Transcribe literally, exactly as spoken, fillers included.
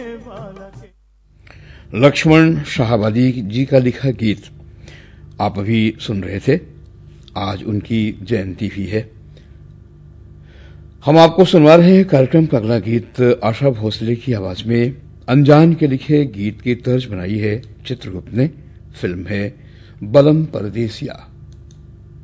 लक्ष्मण शाहबादी जी का लिखा गीत आप अभी सुन रहे थे। आज उनकी जयंती भी है। हम आपको सुनवा रहे हैं कार्यक्रम का अगला गीत आशा भोसले की आवाज में। अनजान के लिखे गीत की तर्ज बनाई है चित्रगुप्त ने। फिल्म है बलम परदेसिया।